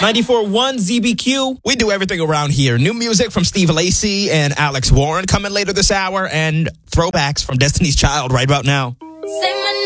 94.1 ZBQ. We do everything around here. New music from Steve Lacy and Alex Warren coming later this hour, and throwbacks from Destiny's Child right about now.